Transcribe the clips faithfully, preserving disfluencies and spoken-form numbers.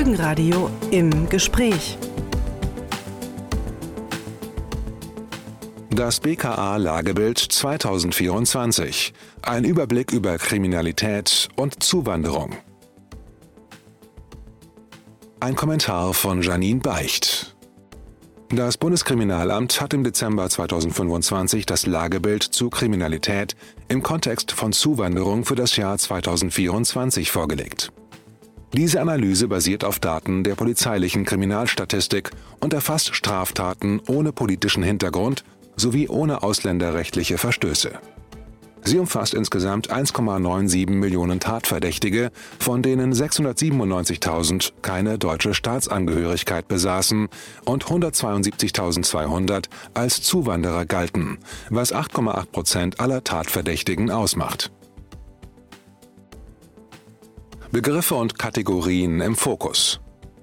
Folgenradio im Gespräch. Das B K A-Lagebild zweitausendvierundzwanzig. Ein Überblick über Kriminalität und Zuwanderung. Ein Kommentar von Janine Beicht. Das Bundeskriminalamt hat im Dezember zweitausendfünfundzwanzig das Lagebild zu Kriminalität im Kontext von Zuwanderung für das Jahr zweitausendvierundzwanzig vorgelegt. Diese Analyse basiert auf Daten der polizeilichen Kriminalstatistik und erfasst Straftaten ohne politischen Hintergrund sowie ohne ausländerrechtliche Verstöße. Sie umfasst insgesamt eins Komma siebenundneunzig Millionen Tatverdächtige, von denen sechshundertsiebenundneunzigtausend keine deutsche Staatsangehörigkeit besaßen und hundertzweiundsiebzigtausendzweihundert als Zuwanderer galten, was acht Komma acht Prozent aller Tatverdächtigen ausmacht. Begriffe und Kategorien im Fokus.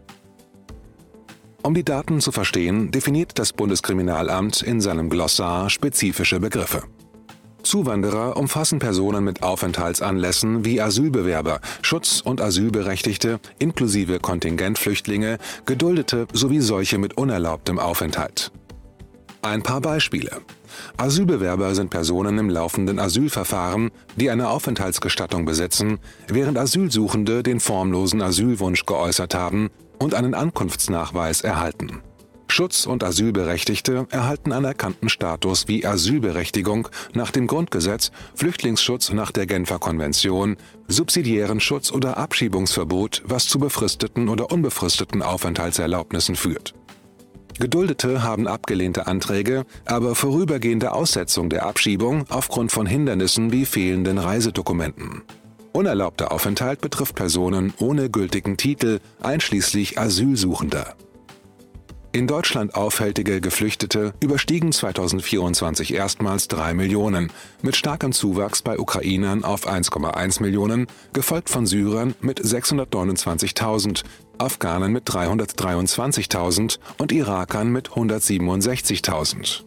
Um die Daten zu verstehen, definiert das Bundeskriminalamt in seinem Glossar spezifische Begriffe. Zuwanderer umfassen Personen mit Aufenthaltsanlässen wie Asylbewerber, Schutz- und Asylberechtigte inklusive Kontingentflüchtlinge, Geduldete sowie solche mit unerlaubtem Aufenthalt. Ein paar Beispiele. Asylbewerber sind Personen im laufenden Asylverfahren, die eine Aufenthaltsgestattung besitzen, während Asylsuchende den formlosen Asylwunsch geäußert haben und einen Ankunftsnachweis erhalten. Schutz- und Asylberechtigte erhalten anerkannten Status wie Asylberechtigung nach dem Grundgesetz, Flüchtlingsschutz nach der Genfer Konvention, subsidiären Schutz oder Abschiebungsverbot, was zu befristeten oder unbefristeten Aufenthaltserlaubnissen führt. Geduldete haben abgelehnte Anträge, aber vorübergehende Aussetzung der Abschiebung aufgrund von Hindernissen wie fehlenden Reisedokumenten. Unerlaubter Aufenthalt betrifft Personen ohne gültigen Titel, einschließlich Asylsuchender. In Deutschland aufhältige Geflüchtete überstiegen zweitausendvierundzwanzig erstmals drei Millionen, mit starkem Zuwachs bei Ukrainern auf eins Komma eins Millionen, gefolgt von Syrern mit sechshundertneunundzwanzigtausend, Afghanen mit dreihundertdreiundzwanzigtausend und Irakern mit hundertsiebenundsechzigtausend.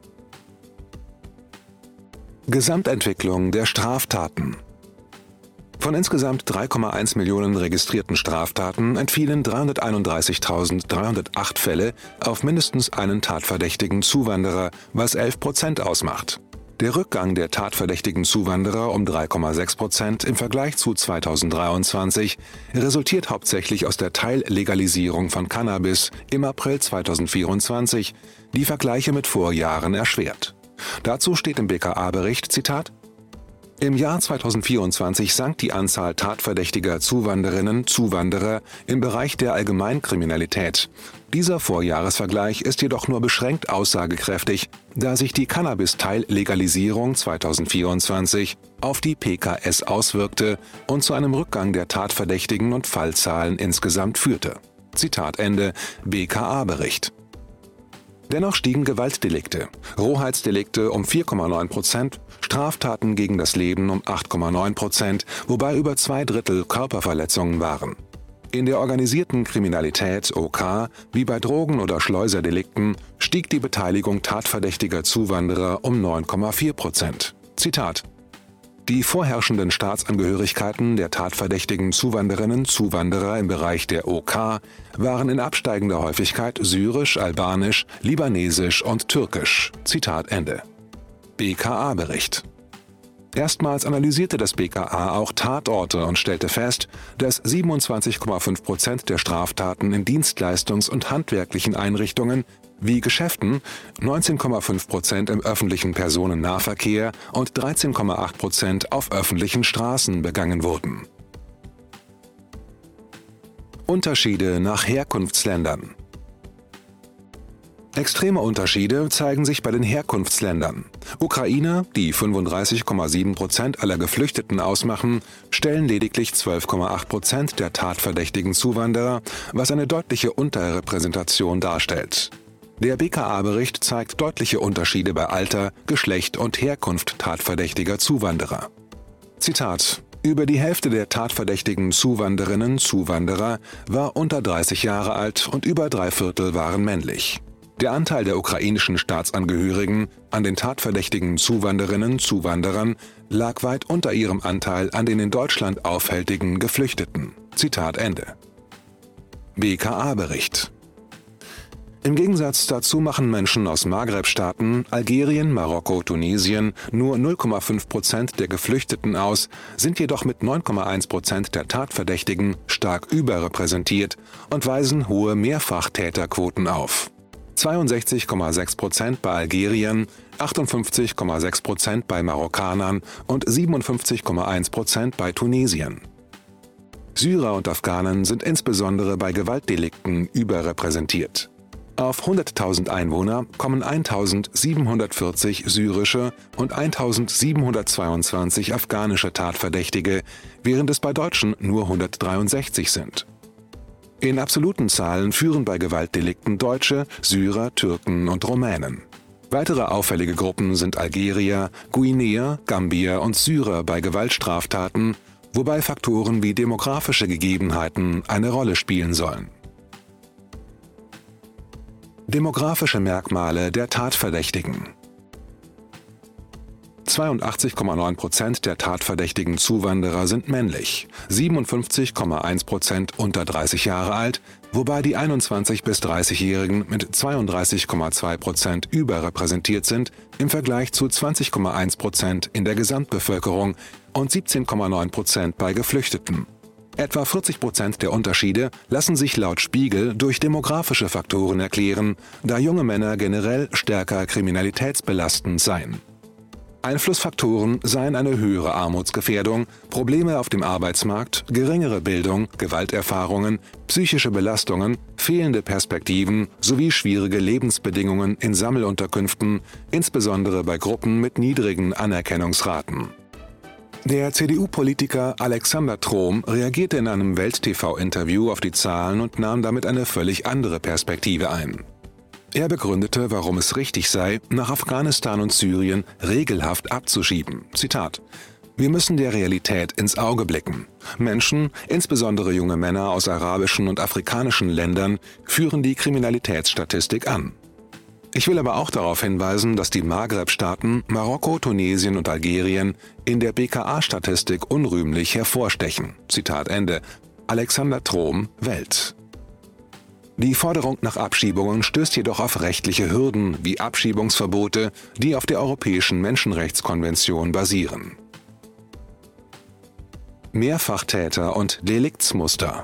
Gesamtentwicklung der Straftaten. Von insgesamt drei Komma eins Millionen registrierten Straftaten entfielen dreihunderteinunddreißigtausenddreihundertacht Fälle auf mindestens einen tatverdächtigen Zuwanderer, was elf Prozent ausmacht. Der Rückgang der tatverdächtigen Zuwanderer um drei Komma sechs Prozent im Vergleich zu zweitausenddreiundzwanzig resultiert hauptsächlich aus der Teillegalisierung von Cannabis im April zweitausendvierundzwanzig, die Vergleiche mit Vorjahren erschwert. Dazu steht im B K A-Bericht, Zitat: Im Jahr zweitausendvierundzwanzig sank die Anzahl tatverdächtiger Zuwanderinnen, Zuwanderer im Bereich der Allgemeinkriminalität. Dieser Vorjahresvergleich ist jedoch nur beschränkt aussagekräftig, da sich die Cannabis-Teillegalisierung zweitausendvierundzwanzig auf die P K S auswirkte und zu einem Rückgang der Tatverdächtigen und Fallzahlen insgesamt führte. Zitat Ende, B K A-Bericht. Dennoch stiegen Gewaltdelikte, Rohheitsdelikte um vier Komma neun Prozent, Straftaten gegen das Leben um acht Komma neun Prozent, wobei über zwei Drittel Körperverletzungen waren. In der organisierten Kriminalität O K, wie bei Drogen- oder Schleuserdelikten, stieg die Beteiligung tatverdächtiger Zuwanderer um neun Komma vier Prozent. Zitat: Die vorherrschenden Staatsangehörigkeiten der tatverdächtigen Zuwanderinnen, Zuwanderer im Bereich der O K waren in absteigender Häufigkeit syrisch, albanisch, libanesisch und türkisch. Zitat Ende. B K A-Bericht. Erstmals analysierte das B K A auch Tatorte und stellte fest, dass siebenundzwanzig Komma fünf Prozent der Straftaten in Dienstleistungs- und handwerklichen Einrichtungen wie Geschäften, neunzehn Komma fünf Prozent im öffentlichen Personennahverkehr und dreizehn Komma acht Prozent auf öffentlichen Straßen begangen wurden. Unterschiede nach Herkunftsländern. Extreme Unterschiede zeigen sich bei den Herkunftsländern. Ukrainer, die fünfunddreißig Komma sieben Prozent aller Geflüchteten ausmachen, stellen lediglich zwölf Komma acht Prozent der tatverdächtigen Zuwanderer, was eine deutliche Unterrepräsentation darstellt. Der B K A-Bericht zeigt deutliche Unterschiede bei Alter, Geschlecht und Herkunft tatverdächtiger Zuwanderer. Zitat: Über die Hälfte der tatverdächtigen Zuwanderinnen, Zuwanderer war unter dreißig Jahre alt und über drei Viertel waren männlich. Der Anteil der ukrainischen Staatsangehörigen an den tatverdächtigen Zuwanderinnen, Zuwanderern lag weit unter ihrem Anteil an den in Deutschland aufhältigen Geflüchteten. Zitat Ende. B K A-Bericht. Im Gegensatz dazu machen Menschen aus Maghreb-Staaten, Algerien, Marokko, Tunesien nur null Komma fünf Prozent der Geflüchteten aus, sind jedoch mit neun Komma eins Prozent der Tatverdächtigen stark überrepräsentiert und weisen hohe Mehrfachtäterquoten auf. zweiundsechzig Komma sechs Prozent bei Algeriern, achtundfünfzig Komma sechs Prozent bei Marokkanern und siebenundfünfzig Komma eins Prozent bei Tunesiern. Syrer und Afghanen sind insbesondere bei Gewaltdelikten überrepräsentiert. Auf hunderttausend Einwohner kommen eintausendsiebenhundertvierzig syrische und eintausendsiebenhundertzweiundzwanzig afghanische Tatverdächtige, während es bei Deutschen nur hundertdreiundsechzig sind. In absoluten Zahlen führen bei Gewaltdelikten Deutsche, Syrer, Türken und Rumänen. Weitere auffällige Gruppen sind Algerier, Guinea, Gambier und Syrer bei Gewaltstraftaten, wobei Faktoren wie demografische Gegebenheiten eine Rolle spielen sollen. Demografische Merkmale der Tatverdächtigen. zweiundachtzig Komma neun Prozent der tatverdächtigen Zuwanderer sind männlich, siebenundfünfzig Komma eins Prozent unter dreißig Jahre alt, wobei die einundzwanzig- bis dreißigjährigen mit zweiunddreißig Komma zwei Prozent überrepräsentiert sind im Vergleich zu zwanzig Komma eins Prozent in der Gesamtbevölkerung und siebzehn Komma neun Prozent bei Geflüchteten. Etwa vierzig Prozent der Unterschiede lassen sich laut Spiegel durch demografische Faktoren erklären, da junge Männer generell stärker kriminalitätsbelastend seien. Einflussfaktoren seien eine höhere Armutsgefährdung, Probleme auf dem Arbeitsmarkt, geringere Bildung, Gewalterfahrungen, psychische Belastungen, fehlende Perspektiven sowie schwierige Lebensbedingungen in Sammelunterkünften, insbesondere bei Gruppen mit niedrigen Anerkennungsraten. Der C D U-Politiker Alexander Trom reagierte in einem Welt-T V-Interview auf die Zahlen und nahm damit eine völlig andere Perspektive ein. Er begründete, warum es richtig sei, nach Afghanistan und Syrien regelhaft abzuschieben. Zitat: Wir müssen der Realität ins Auge blicken. Menschen, insbesondere junge Männer aus arabischen und afrikanischen Ländern, führen die Kriminalitätsstatistik an. Ich will aber auch darauf hinweisen, dass die Maghreb-Staaten, Marokko, Tunesien und Algerien in der B K A-Statistik unrühmlich hervorstechen. Zitat Ende. Alexander Trom, Welt. Die Forderung nach Abschiebungen stößt jedoch auf rechtliche Hürden wie Abschiebungsverbote, die auf der Europäischen Menschenrechtskonvention basieren. Mehrfachtäter und Deliktsmuster.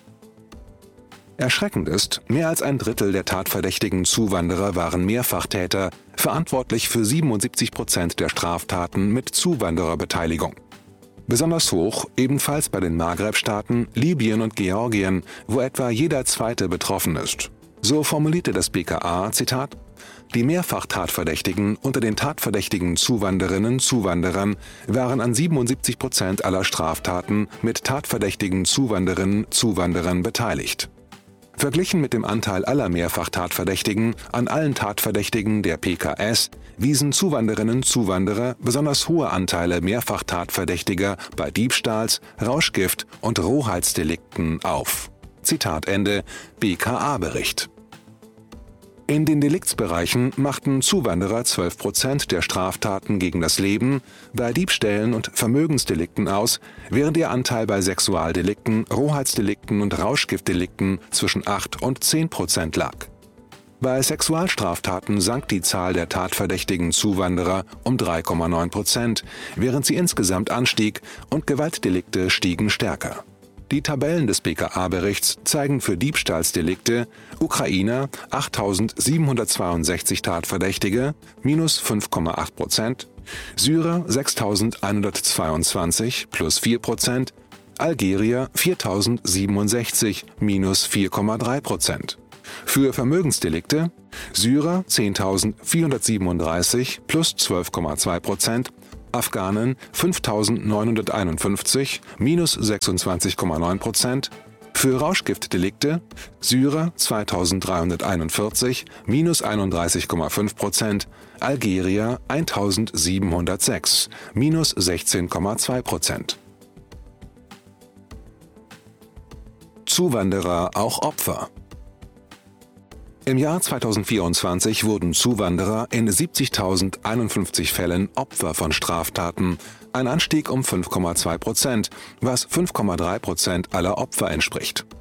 Erschreckend ist, mehr als ein Drittel der tatverdächtigen Zuwanderer waren Mehrfachtäter, verantwortlich für siebenundsiebzig Prozent der Straftaten mit Zuwandererbeteiligung. Besonders hoch, ebenfalls bei den Maghreb-Staaten, Libyen und Georgien, wo etwa jeder Zweite betroffen ist. So formulierte das B K A, Zitat: Die Mehrfachtatverdächtigen unter den tatverdächtigen Zuwanderinnen, Zuwanderern waren an siebenundsiebzig Prozent aller Straftaten mit tatverdächtigen Zuwanderinnen, Zuwanderern beteiligt. Verglichen mit dem Anteil aller Mehrfachtatverdächtigen an allen Tatverdächtigen der P K S wiesen Zuwanderinnen, Zuwanderer besonders hohe Anteile Mehrfachtatverdächtiger bei Diebstahls-, Rauschgift- und Rohheitsdelikten auf. Zitat Ende, B K A-Bericht. In den Deliktsbereichen machten Zuwanderer zwölf Prozent der Straftaten gegen das Leben, bei Diebstählen und Vermögensdelikten aus, während ihr Anteil bei Sexualdelikten, Rohheitsdelikten und Rauschgiftdelikten zwischen acht und zehn Prozent lag. Bei Sexualstraftaten sank die Zahl der tatverdächtigen Zuwanderer um drei Komma neun Prozent, während sie insgesamt anstieg und Gewaltdelikte stiegen stärker. Die Tabellen des B K A-Berichts zeigen für Diebstahlsdelikte Ukrainer achttausendsiebenhundertzweiundsechzig Tatverdächtige, minus fünf Komma acht Prozent, Syrer sechstausendeinhundertzweiundzwanzig, plus vier Prozent, Algerier viertausendsiebenundsechzig, minus vier Komma drei Prozent. Für Vermögensdelikte Syrer zehntausendvierhundertsiebenunddreißig, plus zwölf Komma zwei Prozent, Afghanen fünftausendneunhunderteinundfünfzig, minus sechsundzwanzig Komma neun Prozent, für Rauschgiftdelikte Syrer zweitausenddreihunderteinundvierzig, minus einunddreißig Komma fünf Prozent, Algerier eintausendsiebenhundertsechs, minus sechzehn Komma zwei Prozent. Zuwanderer auch Opfer. Im Jahr zweitausendvierundzwanzig wurden Zuwanderer in siebzigtausendeinundfünfzig Fällen Opfer von Straftaten, ein Anstieg um fünf Komma zwei Prozent, was fünf Komma drei Prozent aller Opfer entspricht.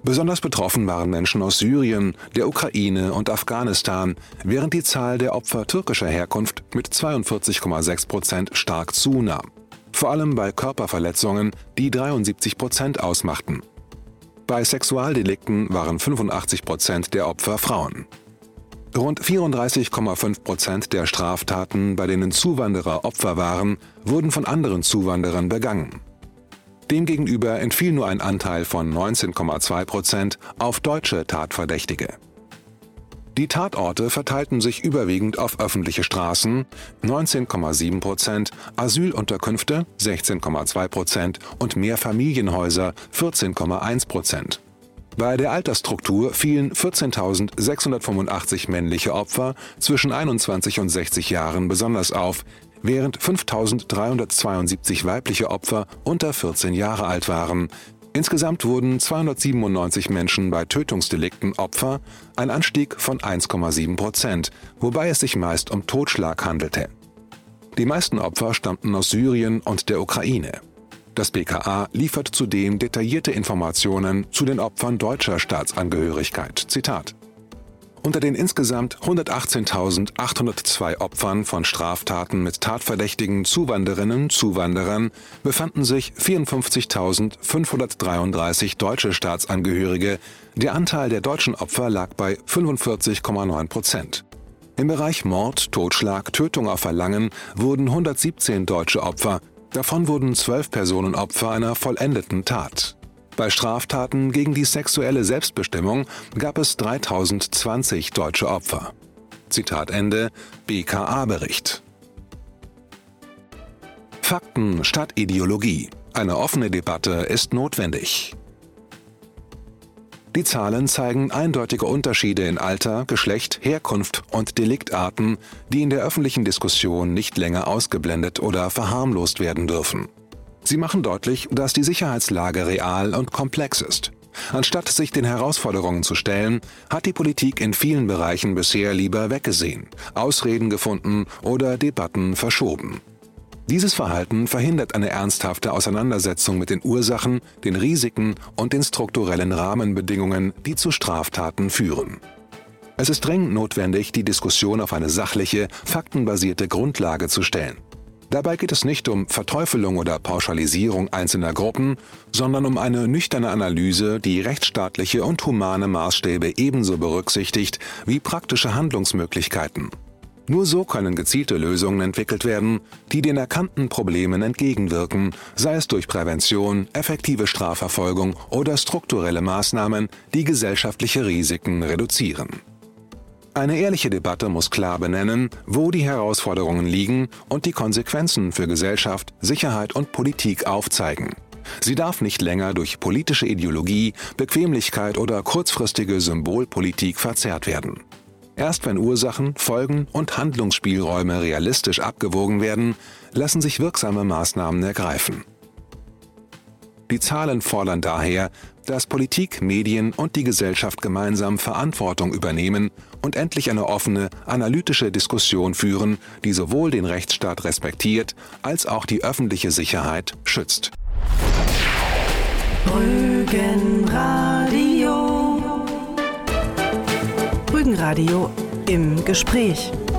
Besonders betroffen waren Menschen aus Syrien, der Ukraine und Afghanistan, während die Zahl der Opfer türkischer Herkunft mit zweiundvierzig Komma sechs Prozent stark zunahm. Vor allem bei Körperverletzungen, die dreiundsiebzig Prozent ausmachten. Bei Sexualdelikten waren fünfundachtzig Prozent der Opfer Frauen. Rund vierunddreißig Komma fünf Prozent der Straftaten, bei denen Zuwanderer Opfer waren, wurden von anderen Zuwanderern begangen. Demgegenüber entfiel nur ein Anteil von neunzehn Komma zwei Prozent auf deutsche Tatverdächtige. Die Tatorte verteilten sich überwiegend auf öffentliche Straßen neunzehn Komma sieben Prozent, Asylunterkünfte sechzehn Komma zwei Prozent und Mehrfamilienhäuser vierzehn Komma eins Prozent. Bei der Altersstruktur fielen vierzehntausendsechshundertfünfundachtzig männliche Opfer zwischen einundzwanzig und sechzig Jahren besonders auf, während fünftausenddreihundertzweiundsiebzig weibliche Opfer unter vierzehn Jahre alt waren. Insgesamt wurden zweihundertsiebenundneunzig Menschen bei Tötungsdelikten Opfer, ein Anstieg von eins Komma sieben Prozent, wobei es sich meist um Totschlag handelte. Die meisten Opfer stammten aus Syrien und der Ukraine. Das B K A liefert zudem detaillierte Informationen zu den Opfern deutscher Staatsangehörigkeit. Zitat: Unter den insgesamt hundertachtzehntausendachthundertzwei Opfern von Straftaten mit tatverdächtigen Zuwanderinnen, Zuwanderern befanden sich vierundfünfzigtausendfünfhundertdreiunddreißig deutsche Staatsangehörige. Der Anteil der deutschen Opfer lag bei fünfundvierzig Komma neun Prozent. Im Bereich Mord, Totschlag, Tötung auf Verlangen wurden hundertsiebzehn deutsche Opfer, davon wurden zwölf Personen Opfer einer vollendeten Tat. Bei Straftaten gegen die sexuelle Selbstbestimmung gab es dreitausendzwanzig deutsche Opfer. Zitat Ende, B K A-Bericht. Fakten statt Ideologie. Eine offene Debatte ist notwendig. Die Zahlen zeigen eindeutige Unterschiede in Alter, Geschlecht, Herkunft und Deliktarten, die in der öffentlichen Diskussion nicht länger ausgeblendet oder verharmlost werden dürfen. Sie machen deutlich, dass die Sicherheitslage real und komplex ist. Anstatt sich den Herausforderungen zu stellen, hat die Politik in vielen Bereichen bisher lieber weggesehen, Ausreden gefunden oder Debatten verschoben. Dieses Verhalten verhindert eine ernsthafte Auseinandersetzung mit den Ursachen, den Risiken und den strukturellen Rahmenbedingungen, die zu Straftaten führen. Es ist dringend notwendig, die Diskussion auf eine sachliche, faktenbasierte Grundlage zu stellen. Dabei geht es nicht um Verteufelung oder Pauschalisierung einzelner Gruppen, sondern um eine nüchterne Analyse, die rechtsstaatliche und humane Maßstäbe ebenso berücksichtigt wie praktische Handlungsmöglichkeiten. Nur so können gezielte Lösungen entwickelt werden, die den erkannten Problemen entgegenwirken, sei es durch Prävention, effektive Strafverfolgung oder strukturelle Maßnahmen, die gesellschaftliche Risiken reduzieren. Eine ehrliche Debatte muss klar benennen, wo die Herausforderungen liegen und die Konsequenzen für Gesellschaft, Sicherheit und Politik aufzeigen. Sie darf nicht länger durch politische Ideologie, Bequemlichkeit oder kurzfristige Symbolpolitik verzerrt werden. Erst wenn Ursachen, Folgen und Handlungsspielräume realistisch abgewogen werden, lassen sich wirksame Maßnahmen ergreifen. Die Zahlen fordern daher, dass Politik, Medien und die Gesellschaft gemeinsam Verantwortung übernehmen und endlich eine offene, analytische Diskussion führen, die sowohl den Rechtsstaat respektiert, als auch die öffentliche Sicherheit schützt. Rügenradio. Rügenradio im Gespräch.